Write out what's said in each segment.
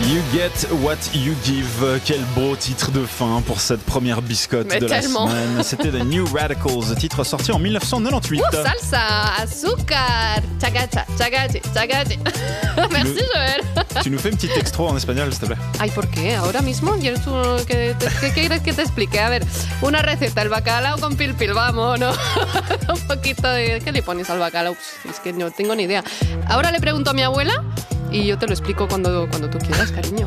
You get what you give. Quel beau titre de fin pour cette première biscotte de tellement. la semaine. C'était The New Radicals, titre sorti en 1998. Salsa, azúcar, chagate, chagate, chagate. Merci Joël. Tu nous fais une petite extro en espagnol, s'il te plaît? Ay, ¿por qué? ¿Ahora mismo? ¿Qué quieres que te explique? A ver, una receta, el bacalao con pilpil, vamos, ¿no? Un poquito de... ¿Qué le pones al bacalao? Es que no tengo ni idea. Ahora le pregunto a mi abuela y yo te lo explico cuando tú quieras, cariño.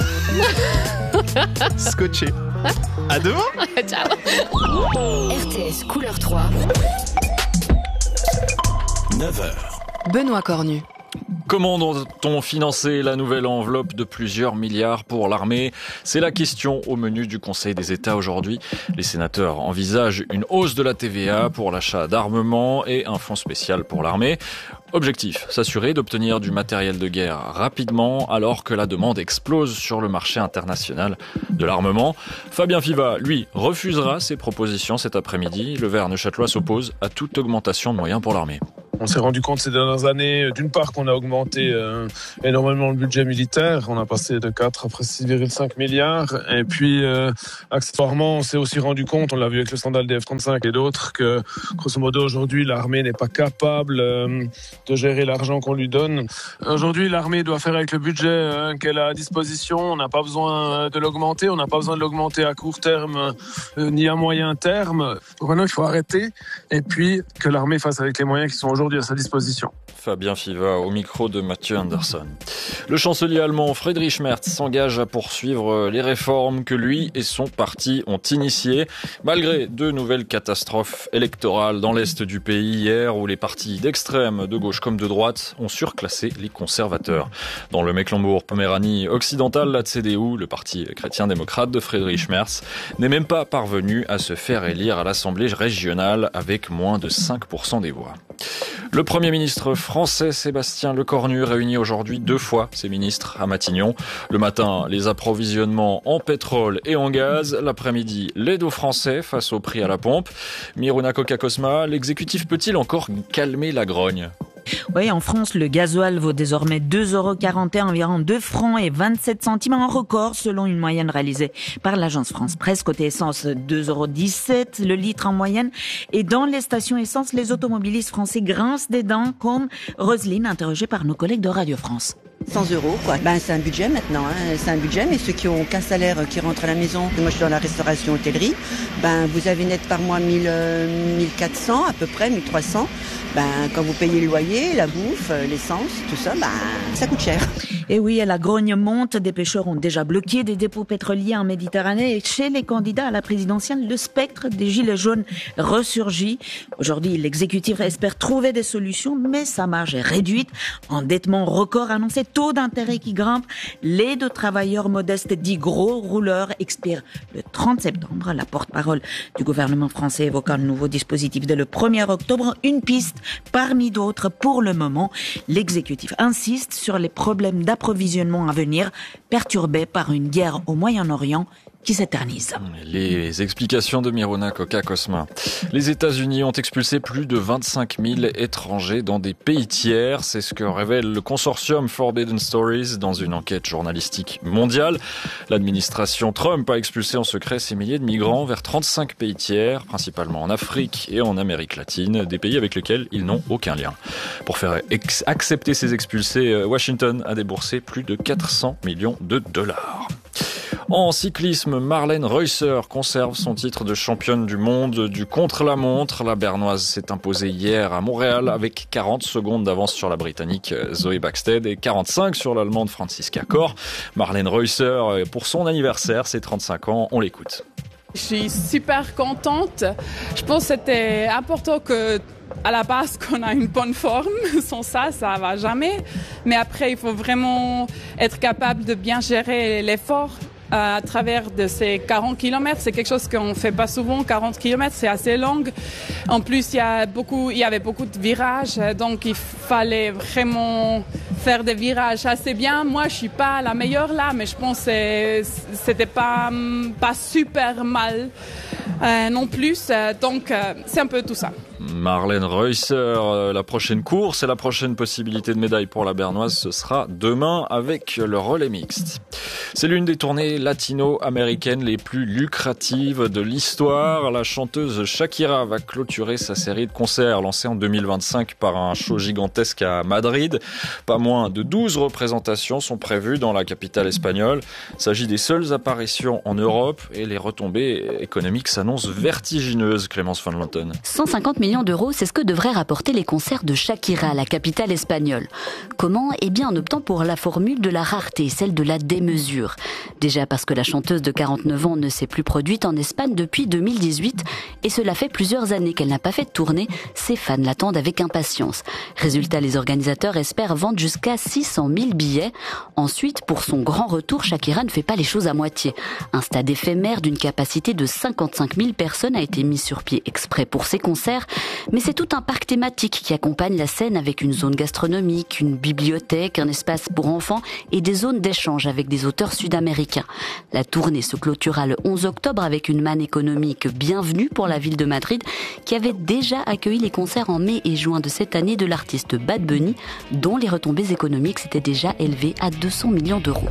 Scotché. À demain. Ciao. RTS Couleur 3. 9h. Benoît Cornu. Comment doit-on financer la nouvelle enveloppe de plusieurs milliards pour l'armée? C'est la question au menu du Conseil des États aujourd'hui. Les sénateurs envisagent une hausse de la TVA pour l'achat d'armement et un fonds spécial pour l'armée. Objectif, s'assurer d'obtenir du matériel de guerre rapidement alors que la demande explose sur le marché international de l'armement. Fabien Fiva, lui, refusera ces propositions cet après-midi. Le Vert neuchâtelois s'oppose à toute augmentation de moyens pour l'armée. On s'est rendu compte ces dernières années, d'une part, qu'on a augmenté énormément le budget militaire. On a passé de 4 à presque 6,5 milliards. Et puis, accessoirement, on s'est aussi rendu compte, on l'a vu avec le scandale des F-35 et d'autres, que, grosso modo, aujourd'hui, l'armée n'est pas capable de gérer l'argent qu'on lui donne. Aujourd'hui, l'armée doit faire avec le budget qu'elle a à disposition. On n'a pas besoin de l'augmenter. On n'a pas besoin de l'augmenter à court terme ni à moyen terme. Donc maintenant, il faut arrêter. Et puis, que l'armée fasse avec les moyens qui sont aujourd'hui à sa disposition. Fabien Fiva au micro de Mathieu Anderson. Le chancelier allemand Friedrich Merz s'engage à poursuivre les réformes que lui et son parti ont initiées, malgré de nouvelles catastrophes électorales dans l'est du pays hier où les partis d'extrême, de gauche comme de droite, ont surclassé les conservateurs. Dans le Mecklembourg-Poméranie occidental, la CDU, le parti chrétien-démocrate de Friedrich Merz, n'est même pas parvenu à se faire élire à l'Assemblée régionale avec moins de 5% des voix. Le Premier ministre français Sébastien Lecornu réunit aujourd'hui 2 fois ses ministres à Matignon. Le matin, les approvisionnements en pétrole et en gaz. L'après-midi, l'aide aux Français face au prix à la pompe. Miruna Coca-Cosma, l'exécutif peut-il encore calmer la grogne ? Oui, en France, le gasoil vaut désormais 2,41 €, environ 2 francs et 27 centimes, un record selon une moyenne réalisée par l'agence France Presse. Côté essence, 2,17 € le litre en moyenne. Et dans les stations essence, les automobilistes français grincent des dents, comme Roselyne, interrogée par nos collègues de Radio France. 100 €, quoi. C'est un budget maintenant, c'est un budget, mais ceux qui ont qu'un salaire qui rentre à la maison, moi je suis dans la restauration hôtellerie, vous avez net par mois 1400 à peu près, 1300. Quand vous payez le loyer, la bouffe, l'essence, tout ça, ça coûte cher. Et oui, la grogne monte. Des pêcheurs ont déjà bloqué des dépôts pétroliers en Méditerranée. Et chez les candidats à la présidentielle, le spectre des gilets jaunes ressurgit. Aujourd'hui, l'exécutif espère trouver des solutions, mais sa marge est réduite. Endettement record annoncé, taux d'intérêt qui grimpe. L'aide aux travailleurs modestes dits gros rouleurs expire le 30 septembre. La porte-parole du gouvernement français évoque un nouveau dispositif dès le 1er octobre. Une piste parmi d'autres pour le moment. L'exécutif insiste sur les problèmes d'approvisionnement à venir, perturbés par une guerre au Moyen-Orient qui s'éternise. Les explications de Miruna Coca-Cosma. Les États-Unis ont expulsé plus de 25 000 étrangers dans des pays tiers. C'est ce que révèle le consortium Forbidden Stories dans une enquête journalistique mondiale. L'administration Trump a expulsé en secret ces milliers de migrants vers 35 pays tiers, principalement en Afrique et en Amérique latine, des pays avec lesquels ils n'ont aucun lien. Pour faire accepter ces expulsés, Washington a déboursé plus de 400 millions de dollars. En cyclisme, Marlène Reusser conserve son titre de championne du monde du contre-la-montre. La Bernoise s'est imposée hier à Montréal avec 40 secondes d'avance sur la Britannique Zoe Backstead et 45 sur l'Allemande Franziska Kor. Marlène Reusser, pour son anniversaire, ses 35 ans, on l'écoute. Je suis super contente. Je pense que c'était important que à la base qu'on a une bonne forme. Sans ça, ça va jamais. Mais après, il faut vraiment être capable de bien gérer l'effort à travers de ces 40 km. C'est quelque chose qu'on fait pas souvent. 40 km, c'est assez long. En plus, il y avait beaucoup de virages, donc il fallait vraiment faire des virages assez bien. Moi, je suis pas la meilleure là, mais je pense que c'était pas super mal non plus. Donc, c'est un peu tout ça. Marlène Reusser, la prochaine course et la prochaine possibilité de médaille pour la Bernoise, ce sera demain avec le relais mixte. C'est l'une des tournées latino-américaines les plus lucratives de l'histoire. La chanteuse Shakira va clôturer sa série de concerts lancée en 2025 par un show gigantesque à Madrid. Pas moins de 12 représentations sont prévues dans la capitale espagnole. Il s'agit des seules apparitions en Europe et les retombées économiques s'annoncent vertigineuses, Clémence Van Lanten. 150 millions d'euros, c'est ce que devraient rapporter les concerts de Shakira, la capitale espagnole. Comment ? Eh bien en optant pour la formule de la rareté, celle de la démesure. Déjà parce que la chanteuse de 49 ans ne s'est plus produite en Espagne depuis 2018 et cela fait plusieurs années qu'elle n'a pas fait de tournée. Ses fans l'attendent avec impatience. Résultat, les organisateurs espèrent vendre jusqu'à 600 000 billets. Ensuite, pour son grand retour, Shakira ne fait pas les choses à moitié. Un stade éphémère d'une capacité de 55 000 personnes a été mis sur pied exprès pour ses concerts. Mais c'est tout un parc thématique qui accompagne la scène avec une zone gastronomique, une bibliothèque, un espace pour enfants et des zones d'échange avec des auteurs sud-américains. La tournée se clôturera le 11 octobre avec une manne économique bienvenue pour la ville de Madrid qui avait déjà accueilli les concerts en mai et juin de cette année de l'artiste Bad Bunny dont les retombées économiques s'étaient déjà élevées à 200 millions d'euros.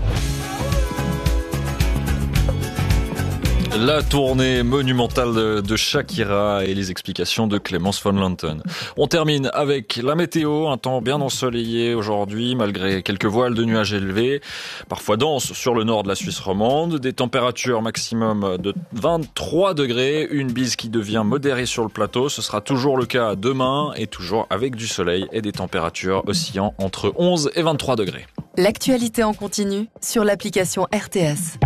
La tournée monumentale de Shakira et les explications de Clémence Van Lanten. On termine avec la météo, un temps bien ensoleillé aujourd'hui malgré quelques voiles de nuages élevés, parfois denses sur le nord de la Suisse romande, des températures maximum de 23 degrés, une bise qui devient modérée sur le plateau, ce sera toujours le cas demain et toujours avec du soleil et des températures oscillant entre 11 et 23 degrés. L'actualité en continu sur l'application RTS.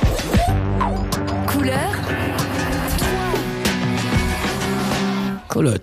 Couleur